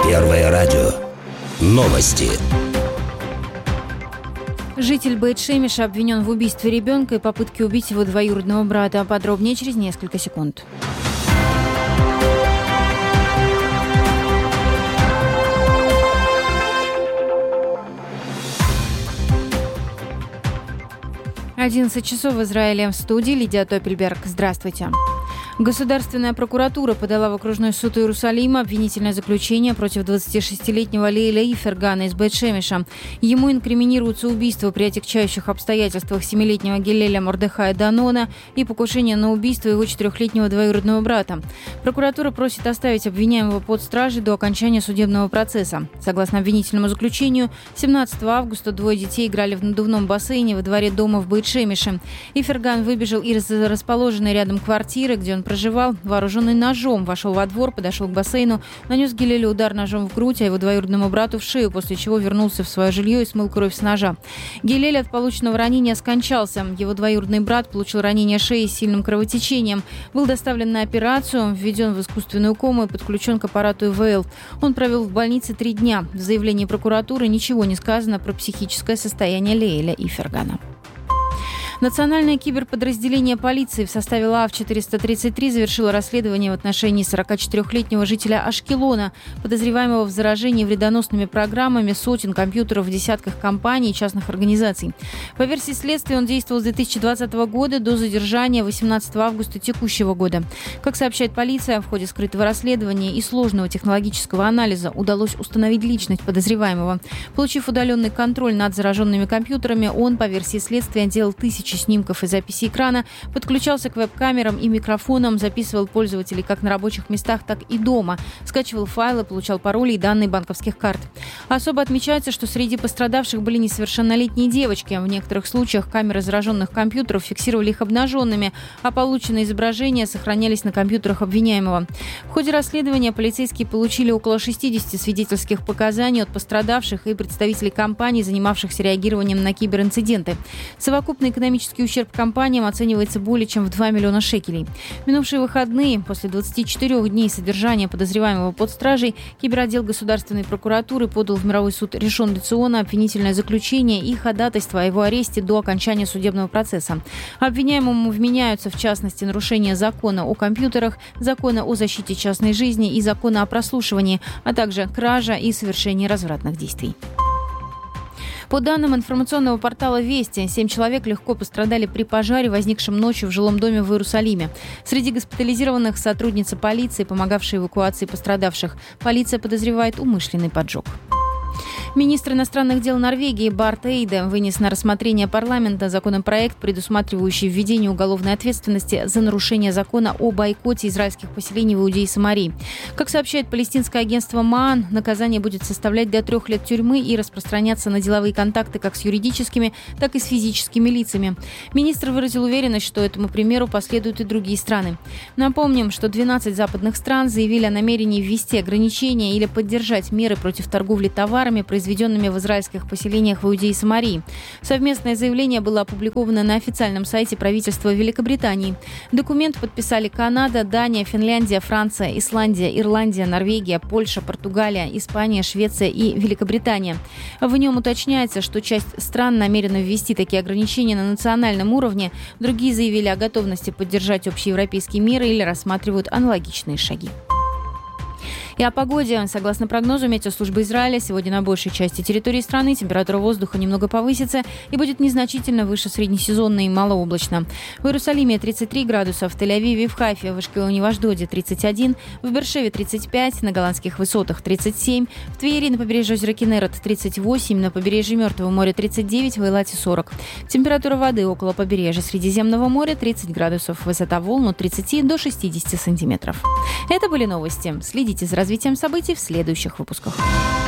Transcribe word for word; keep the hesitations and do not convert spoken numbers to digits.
Первое радио. Новости. Житель Бейт-Шемиша обвинен в убийстве ребенка и попытке убить его двоюродного брата. Подробнее через несколько секунд. одиннадцать часов в Израиле. В студии Лидия Топельберг. Здравствуйте. Государственная прокуратура подала в окружной суд Иерусалима обвинительное заключение против двадцатишестилетнего Лейля Ифергана из Бейт-Шемиша. Ему инкриминируется убийство при отягчающих обстоятельствах семилетнего Гилеля Мордехая Данона и покушение на убийство его четырехлетнего двоюродного брата. Прокуратура просит оставить обвиняемого под стражей до окончания судебного процесса. Согласно обвинительному заключению, семнадцатого августа двое детей играли в надувном бассейне во дворе дома в Бейт-Шемише. Иферган выбежал из расположенной рядом квартиры, где он проживал, вооруженный ножом, вошел во двор, подошел к бассейну, нанес Гилелю удар ножом в грудь, а его двоюродному брату в шею, после чего вернулся в свое жилье и смыл кровь с ножа. Гилель от полученного ранения скончался. Его двоюродный брат получил ранение шеи с сильным кровотечением. Был доставлен на операцию, введен в искусственную кому и подключен к аппарату ИВЛ. Он провел в больнице три дня. В заявлении прокуратуры ничего не сказано про психическое состояние Лейля Ифергана. Национальное киберподразделение полиции в составе ЛАВ четыреста тридцать три завершило расследование в отношении сорокачетырехлетнего жителя Ашкелона, подозреваемого в заражении вредоносными программами сотен компьютеров в десятках компаний и частных организаций. По версии следствия, он действовал с две тысячи двадцатого года до задержания восемнадцатого августа текущего года. Как сообщает полиция, в ходе скрытого расследования и сложного технологического анализа удалось установить личность подозреваемого. Получив удаленный контроль над зараженными компьютерами, он, по версии следствия, делал тысячи снимков и записи экрана, подключался к веб-камерам и микрофонам, записывал пользователей как на рабочих местах, так и дома, скачивал файлы, получал пароли и данные банковских карт. Особо отмечается, что среди пострадавших были несовершеннолетние девочки. В некоторых случаях камеры зараженных компьютеров фиксировали их обнаженными, а полученные изображения сохранялись на компьютерах обвиняемого. В ходе расследования полицейские получили около шестидесяти свидетельских показаний от пострадавших и представителей компаний, занимавшихся реагированием на киберинциденты. Совокупный экономический Экономический ущерб компаниям оценивается более чем в два миллиона шекелей. В минувшие выходные, после двадцати четырёх дней содержания подозреваемого под стражей, киберотдел Государственной прокуратуры подал в мировой суд Ришон ле-Циона обвинительное заключение и ходатайство о его аресте до окончания судебного процесса. Обвиняемому вменяются, в частности, нарушение закона о компьютерах, закона о защите частной жизни и закона о прослушивании, а также кража и совершение развратных действий. По данным информационного портала «Вести», семь человек легко пострадали при пожаре, возникшем ночью в жилом доме в Иерусалиме. Среди госпитализированных сотрудница полиции, помогавшая эвакуации пострадавших. Полиция подозревает умышленный поджог. Министр иностранных дел Норвегии Барт Эйде вынес на рассмотрение парламента законопроект, предусматривающий введение уголовной ответственности за нарушение закона о бойкоте израильских поселений в Иудее и Самарии. Как сообщает палестинское агентство МААН, наказание будет составлять до трех лет тюрьмы и распространяться на деловые контакты как с юридическими, так и с физическими лицами. Министр выразил уверенность, что этому примеру последуют и другие страны. Напомним, что двенадцать западных стран заявили о намерении ввести ограничения или поддержать меры против торговли товарами, произведенными в израильских поселениях в Иудее и Самарии. Совместное заявление было опубликовано на официальном сайте правительства Великобритании. Документ подписали Канада, Дания, Финляндия, Франция, Исландия, Ирландия, Норвегия, Польша, Португалия, Испания, Швеция и Великобритания. В нем уточняется, что часть стран намерена ввести такие ограничения на национальном уровне. Другие заявили о готовности поддержать общеевропейские меры или рассматривают аналогичные шаги. И о погоде. Согласно прогнозу Метеослужбы Израиля, сегодня на большей части территории страны температура воздуха немного повысится и будет незначительно выше среднесезонной и малооблачно. В Иерусалиме тридцать три градуса, в Тель-Авиве и в Хайфе, в Ашкелоне и в Ашдоде тридцать один, в Беэр-Шеве тридцать пять, на Голландских высотах тридцать семь, в Твери на побережье озера Кинерет тридцать восемь, на побережье Мертвого моря тридцать девять, в Эйлате сорок. Температура воды около побережья Средиземного моря тридцать градусов, высота волн от тридцати до шестидесяти сантиметров. Это были новости. Следите за развитием событий в следующих выпусках.